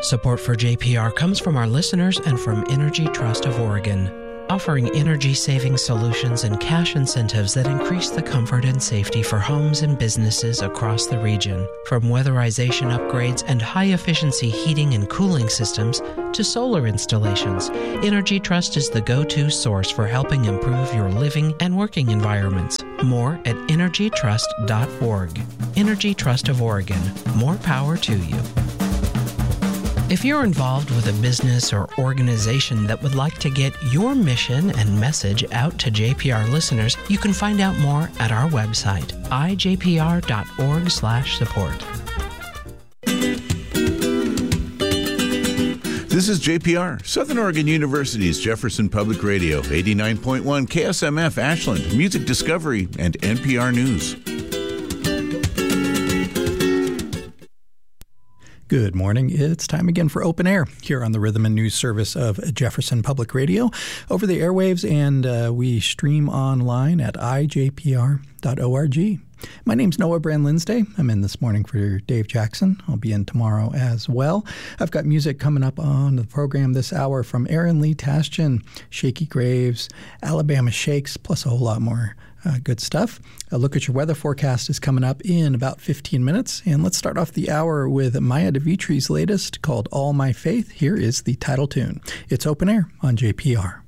Support for JPR comes from our listeners and from Energy Trust of Oregon, offering energy-saving solutions and cash incentives that increase the comfort and safety for homes and businesses across the region. From weatherization upgrades and high-efficiency heating and cooling systems to solar installations, Energy Trust is the go-to source for helping improve your living and working environments. More at energytrust.org. Energy Trust of Oregon. More power to you. If you're involved with a business or organization that would like to get your mission and message out to JPR listeners, you can find out more at our website, ijpr.org/support. This is JPR, Southern Oregon University's Jefferson Public Radio, 89.1 KSMF Ashland, Music Discovery, and NPR News. Good morning. It's time again for Open Air here on the Rhythm and News Service of Jefferson Public Radio over the airwaves, and we stream online at ijpr.org. My name's Noah Brand-Linsday. I'm in this morning for Dave Jackson. I'll be in tomorrow as well. I've got music coming up on the program this hour from Aaron Lee Tasjan, Shaky Graves, Alabama Shakes, plus a whole lot more good stuff. A look at your weather forecast is coming up in about 15 minutes. And let's start off the hour with Maya DeVitri's latest called All My Faith. Here is the title tune. It's Open Air on JPR.